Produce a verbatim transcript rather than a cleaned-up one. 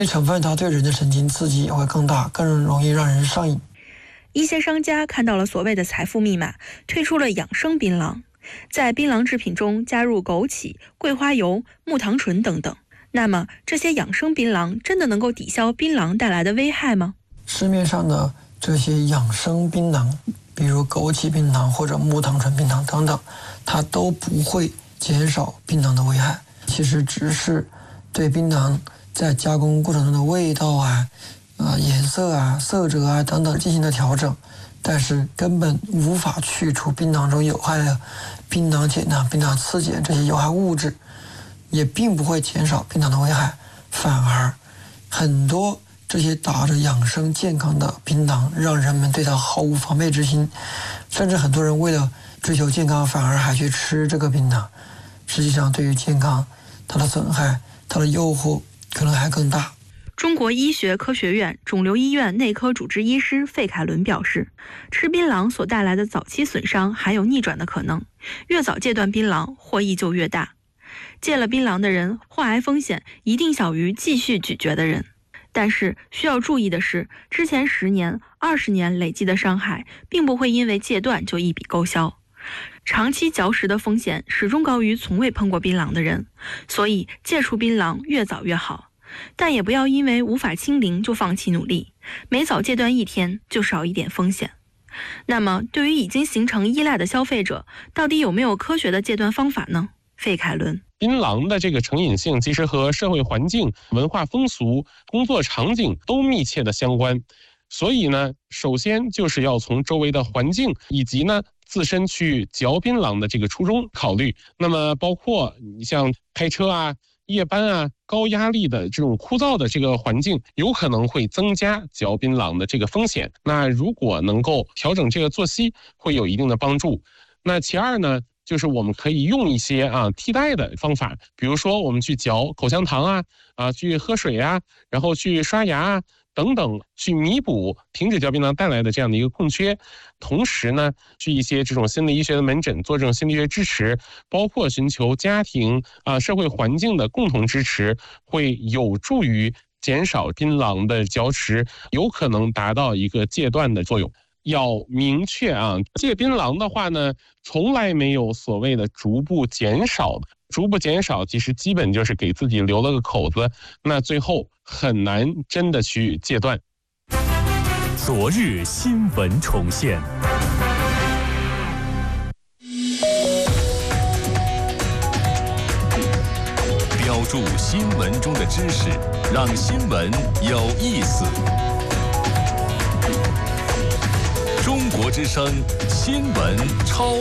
成分它对人的神经刺激也会更大，更容易让人上瘾。 一些商家看到了所谓的财富密码，推出了养生槟榔，在槟榔制品中加入枸杞、桂花油、木糖醇等等。那么这些养生槟榔真的能够抵消槟榔带来的危害吗？ 市面上的这些养生槟榔，比如枸杞槟榔或者木糖醇槟榔等等，它都不会减少槟榔的危害，其实只是对槟榔在加工过程中的味道啊、呃、颜色啊、色泽啊等等进行了调整，但是根本无法去除槟榔中有害的槟榔碱啊、槟榔次碱这些有害物质，也并不会减少槟榔的危害，反而很多这些打着养生健康的槟榔让人们对它毫无防备之心，甚至很多人为了追求健康反而还去吃这个槟榔，实际上对于健康它的损害、它的诱惑可能还更大。 中国医学科学院肿瘤医院内科主治医师费凯伦表示，吃槟榔所带来的早期损伤还有逆转的可能，越早戒断槟榔获益就越大。戒了槟榔的人患癌风险一定小于继续咀嚼的人。但是需要注意的是，之前十年、二十年累积的伤害并不会因为戒断就一笔勾销，长期嚼食的风险始终高于从未碰过槟榔的人，所以戒除槟榔越早越好。但也不要因为无法清零就放弃努力，每早戒断一天就少一点风险。那么对于已经形成依赖的消费者，到底有没有科学的戒断方法呢？费凯伦， 槟榔的这个成瘾性其实和社会环境、文化风俗、工作场景都密切的相关，所以呢，首先就是要从周围的环境以及呢自身去嚼槟榔的这个初衷考虑。那么包括你像开车啊、夜班啊、高压力的这种枯燥的这个环境，有可能会增加嚼槟榔的这个风险。那如果能够调整这个作息，会有一定的帮助。那其二呢，就是我们可以用一些啊替代的方法，比如说我们去嚼口香糖啊，啊去喝水啊，然后去刷牙啊等等，去弥补停止嚼槟榔带来的这样的一个空缺。同时呢，去一些这种心理医学的门诊做这种心理学支持，包括寻求家庭啊社会环境的共同支持，会有助于减少槟榔的嚼食，有可能达到一个戒断的作用。要明确啊，戒槟榔的话呢，从来没有所谓的逐步减少的，逐步减少其实基本就是给自己留了个口子，那最后很难真的去戒断。 昨日新闻重现，标注新闻中的知识，让新闻有意思。中国之声新闻超